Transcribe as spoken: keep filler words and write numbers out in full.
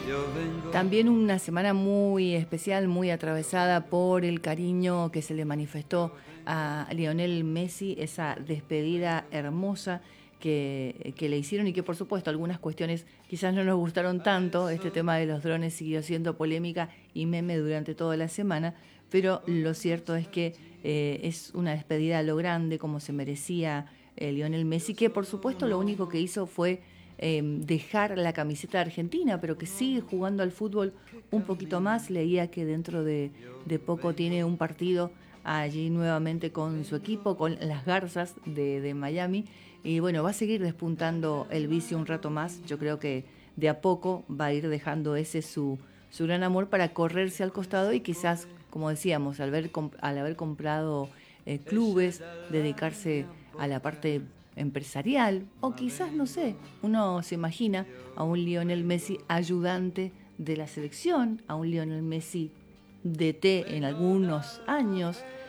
También una semana muy especial, muy atravesada por el cariño que se le manifestó a Lionel Messi, esa despedida hermosa que, que le hicieron y que por supuesto algunas cuestiones quizás no nos gustaron tanto. Este tema de los drones siguió siendo polémica y meme durante toda la semana, pero lo cierto es que eh, es una despedida a lo grande, como se merecía eh, Lionel Messi, que por supuesto lo único que hizo fue eh, dejar la camiseta de Argentina, pero que sigue jugando al fútbol un poquito más. Leía que dentro de, de poco tiene un partido allí nuevamente con su equipo, con las Garzas de, de Miami, y bueno, va a seguir despuntando el vicio un rato más. Yo creo que de a poco va a ir dejando ese su, su gran amor para correrse al costado y quizás, como decíamos, al, ver, al haber comprado eh, clubes, dedicarse a la parte empresarial, o quizás, no sé, uno se imagina a un Lionel Messi ayudante de la selección, a un Lionel Messi D T en algunos años,